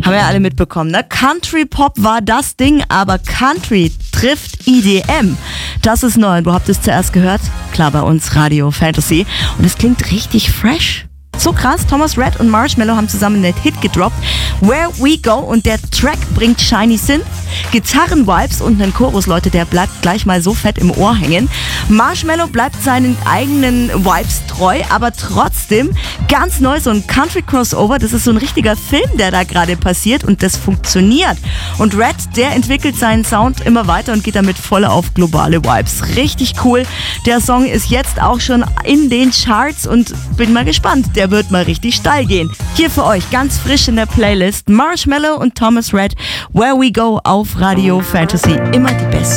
Haben wir ja alle mitbekommen, ne? Country Pop war das Ding, aber Country trifft EDM. Das ist neu. Wo habt ihr es zuerst gehört? Klar, bei uns Radio Fantasy. Und es klingt richtig fresh. So krass, Thomas Rhett und Marshmello haben zusammen einen Hit gedroppt, Where We Go, und der Track bringt shiny Synth, Gitarren-Vibes und einen Chorus, Leute, der bleibt gleich mal so fett im Ohr hängen. Marshmello bleibt seinen eigenen Vibes treu, aber trotzdem ganz neu, so ein Country-Crossover, das ist so ein richtiger Film, der da gerade passiert, und das funktioniert. Und Rhett, der entwickelt seinen Sound immer weiter und geht damit voll auf globale Vibes. Richtig cool. Der Song ist jetzt auch schon in den Charts und bin mal gespannt, der wird mal richtig steil gehen. Hier für euch ganz frisch in der Playlist Marshmello und Thomas Rhett, Where We Go auf Radio Fantasy. Immer die besten.